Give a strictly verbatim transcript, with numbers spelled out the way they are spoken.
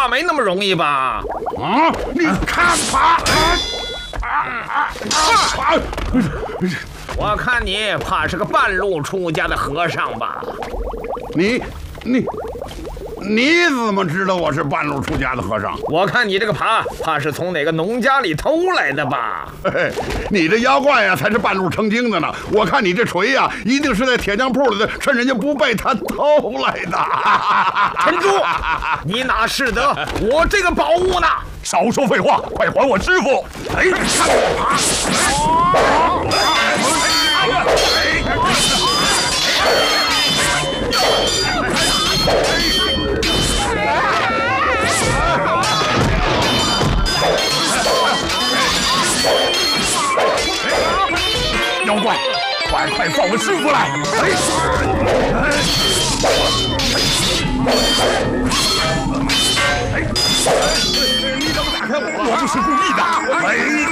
怕没那么容易吧？ 啊，你看吧！啊啊啊！ 我看你怕是个半路出家的和尚吧？ 你你你怎么知道我是半路出家的和尚？ 我看你这个耙，怕是从哪个农家里偷来的吧？ 嘿嘿，你这妖怪呀，才是半路成精的呢。我看你这锤呀，一定是在铁匠铺里的，趁人家不备，他偷来的。 陈珠，你哪识得我这个宝物呢？ 少说废话，快还我师傅！ 哎，看我妖怪，快快放我师傅来！ 你怎么打开我？ 我不是故意的！ 哎。